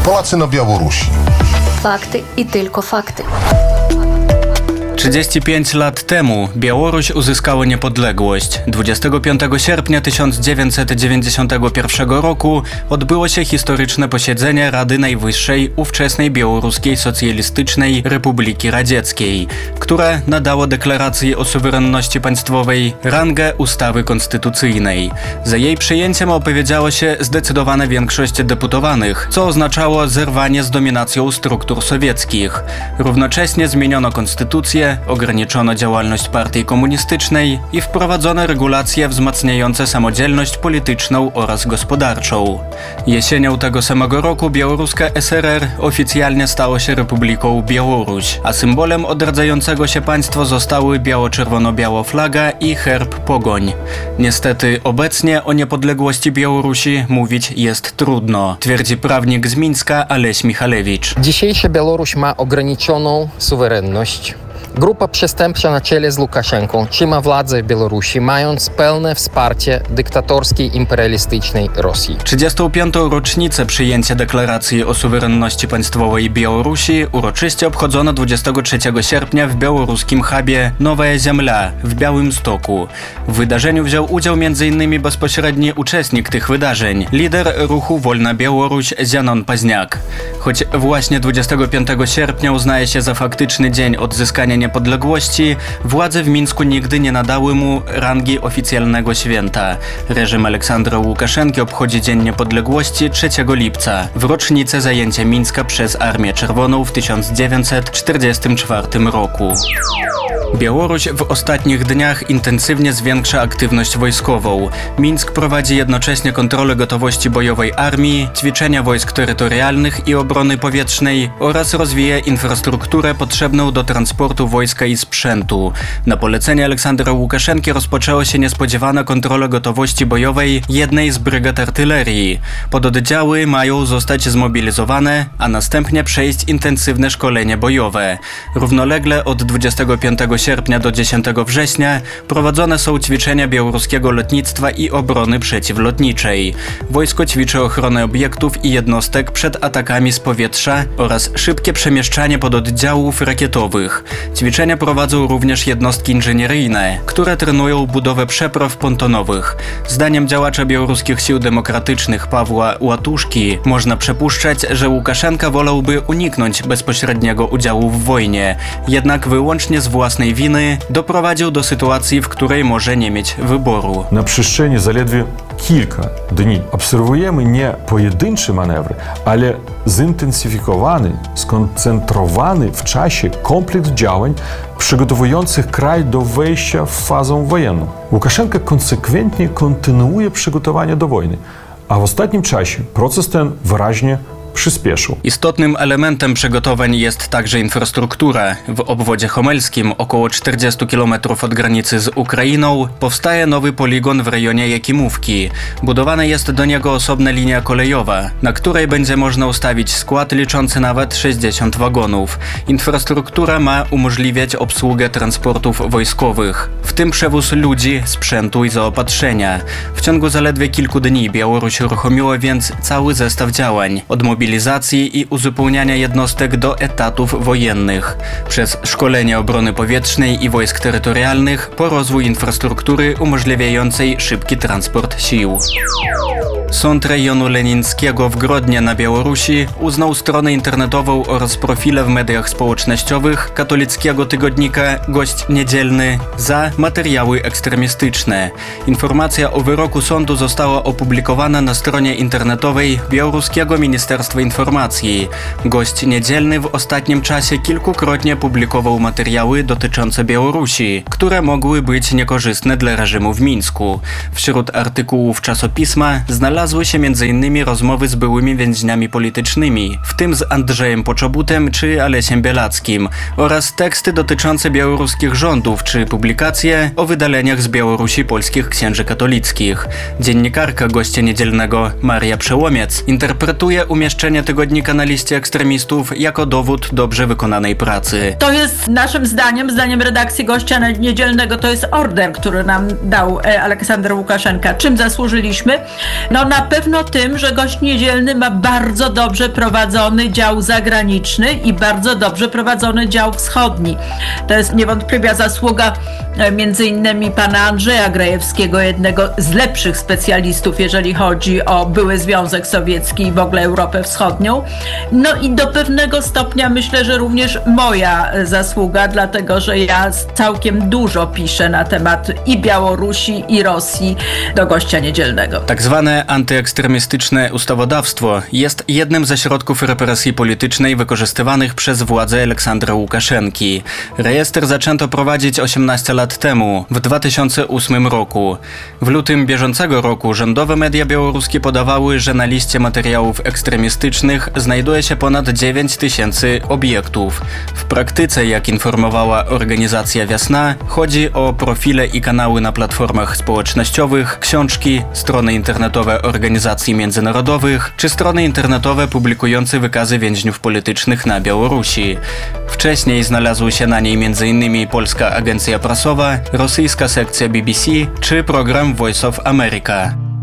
Polacy na Białorusi. Fakty i tylko fakty. 35 lat temu Białoruś uzyskała niepodległość. 25 sierpnia 1991 roku odbyło się historyczne posiedzenie Rady Najwyższej ówczesnej Białoruskiej Socjalistycznej Republiki Radzieckiej, które nadało deklaracji o suwerenności państwowej rangę ustawy konstytucyjnej. Za jej przyjęciem opowiedziało się zdecydowana większość deputowanych, co oznaczało zerwanie z dominacją struktur sowieckich. Równocześnie zmieniono konstytucję, ograniczono działalność partii komunistycznej i wprowadzono regulacje wzmacniające samodzielność polityczną oraz gospodarczą. Jesienią tego samego roku białoruska SRR oficjalnie stało się Republiką Białoruś, a symbolem odradzającego się państwa zostały biało-czerwono-biała flaga i herb Pogoń. Niestety obecnie o niepodległości Białorusi mówić jest trudno, twierdzi prawnik z Mińska Aleś Michalewicz. Dzisiejsza Białoruś ma ograniczoną suwerenność. Grupa przestępcza na czele z Łukaszenką trzyma władzę w Białorusi, mając pełne wsparcie dyktatorskiej, imperialistycznej Rosji. 35. rocznicę przyjęcia deklaracji o suwerenności państwowej Białorusi uroczyście obchodzono 23 sierpnia w białoruskim hubie Nowa Ziemia w Białymstoku. W wydarzeniu wziął udział m.in. bezpośredni uczestnik tych wydarzeń, lider ruchu Wolna Białoruś Zianon Paźniak. Choć właśnie 25 sierpnia uznaje się za faktyczny dzień odzyskania niepodległości, władze w Mińsku nigdy nie nadały mu rangi oficjalnego święta. Reżim Aleksandra Łukaszenki obchodzi Dzień Niepodległości 3 lipca, w rocznicę zajęcia Mińska przez Armię Czerwoną w 1944 roku. Białoruś w ostatnich dniach intensywnie zwiększa aktywność wojskową. Mińsk prowadzi jednocześnie kontrolę gotowości bojowej armii, ćwiczenia wojsk terytorialnych i obrony powietrznej oraz rozwija infrastrukturę potrzebną do transportu wojska i sprzętu. Na polecenie Aleksandra Łukaszenki rozpoczęła się niespodziewana kontrola gotowości bojowej jednej z brygad artylerii. Pododdziały mają zostać zmobilizowane, a następnie przejść intensywne szkolenie bojowe. Równolegle od 25 sierpnia do 10 września prowadzone są ćwiczenia białoruskiego lotnictwa i obrony przeciwlotniczej. Wojsko ćwiczy ochronę obiektów i jednostek przed atakami z powietrza oraz szybkie przemieszczanie pododdziałów rakietowych. Ćwiczenia prowadzą również jednostki inżynieryjne, które trenują budowę przepraw pontonowych. Zdaniem działacza białoruskich sił demokratycznych Pawła Łatuszki można przypuszczać, że Łukaszenka wolałby uniknąć bezpośredniego udziału w wojnie, jednak wyłącznie z własnej winy doprowadził do sytuacji, w której może nie mieć wyboru. Na przestrzeni zaledwie kilka dni obserwujemy nie pojedyncze manewry, ale zintensyfikowany, skoncentrowany w czasie kompleks działań przygotowujących kraj do wejścia w fazę wojenną. Łukaszenka konsekwentnie kontynuuje przygotowania do wojny, a w ostatnim czasie proces ten wyraźnie przyspieszył. Istotnym elementem przygotowań jest także infrastruktura. W obwodzie homelskim, około 40 km od granicy z Ukrainą, powstaje nowy poligon w rejonie Jakimówki. Budowana jest do niego osobna linia kolejowa, na której będzie można ustawić skład liczący nawet 60 wagonów. Infrastruktura ma umożliwiać obsługę transportów wojskowych, w tym przewóz ludzi, sprzętu i zaopatrzenia. W ciągu zaledwie kilku dni Białoruś uruchomiła więc cały zestaw działań, od mobilizacji i uzupełniania jednostek do etatów wojennych, przez szkolenie obrony powietrznej i wojsk terytorialnych po rozwój infrastruktury umożliwiającej szybki transport sił. Sąd rejonu lenińskiego w Grodnie na Białorusi uznał stronę internetową oraz profile w mediach społecznościowych katolickiego tygodnika Gość Niedzielny za materiały ekstremistyczne. Informacja o wyroku sądu została opublikowana na stronie internetowej Białoruskiego Ministerstwa Informacji. Gość Niedzielny w ostatnim czasie kilkukrotnie publikował materiały dotyczące Białorusi, które mogły być niekorzystne dla reżimu w Mińsku. Wśród artykułów czasopisma znalazły się m.in. rozmowy z byłymi więźniami politycznymi, w tym z Andrzejem Poczobutem czy Alesiem Bielackim, oraz teksty dotyczące białoruskich rządów czy publikacje o wydaleniach z Białorusi polskich księży katolickich. Dziennikarka Gościa Niedzielnego Maria Przełomiec interpretuje umieszczenie tygodnika na liście ekstremistów jako dowód dobrze wykonanej pracy. To jest naszym zdaniem redakcji Gościa Niedzielnego, to jest order, który nam dał Aleksander Łukaszenka. Czym zasłużyliśmy? No to na pewno tym, że Gość Niedzielny ma bardzo dobrze prowadzony dział zagraniczny i bardzo dobrze prowadzony dział wschodni. To jest niewątpliwa zasługa między innymi pana Andrzeja Grajewskiego, jednego z lepszych specjalistów, jeżeli chodzi o były Związek Sowiecki i w ogóle Europę Wschodnią. No i do pewnego stopnia myślę, że również moja zasługa, dlatego że ja całkiem dużo piszę na temat i Białorusi, i Rosji do Gościa Niedzielnego. Tak zwane antyekstremistyczne ustawodawstwo jest jednym ze środków represji politycznej wykorzystywanych przez władze Aleksandra Łukaszenki. Rejestr zaczęto prowadzić 18 lat temu, w 2008 roku. W lutym bieżącego roku rządowe media białoruskie podawały, że na liście materiałów ekstremistycznych znajduje się ponad 9 tysięcy obiektów. W praktyce, jak informowała organizacja Wiasna, chodzi o profile i kanały na platformach społecznościowych, książki, strony internetowe organizacji międzynarodowych czy strony internetowe publikujące wykazy więźniów politycznych na Białorusi. Wcześniej znalazły się na niej m.in. Polska Agencja Prasowa, rosyjska sekcja BBC czy program Voice of America.